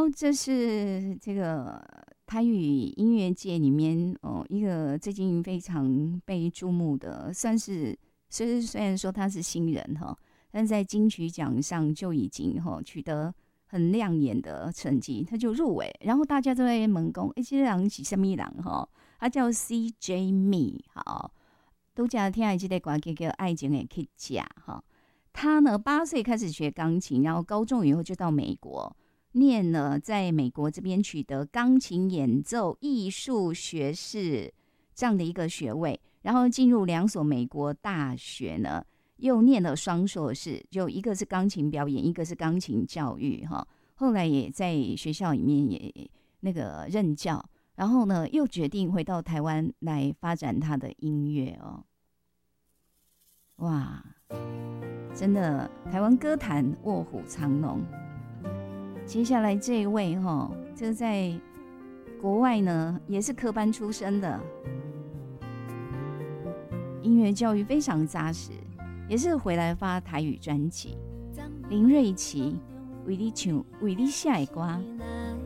这是这个台语音乐界里面一个最近非常被注目的，算是虽然说他是新人哈，但在金曲奖上就已经取得很亮眼的成绩，他就入围，然后大家都在问讲，这个人是什么人哈？他叫 CJ Me， 好，都讲听的这个歌叫《爱情的去假》哈。他呢8岁开始学钢琴，然后高中以后就到美国念了，在美国这边取得钢琴演奏艺术学士这样的一个学位，然后进入2所美国大学呢，又念了双硕士，就一个是钢琴表演，一个是钢琴教育哈。后来也在学校里面也那个任教，然后呢又决定回到台湾来发展他的音乐哦。哇，真的台湾歌坛卧虎藏龙。接下来这一位这在国外呢也是科班出身的，音乐教育非常扎实，也是回来发台语专辑。林瑞琪为你唱为你写的歌。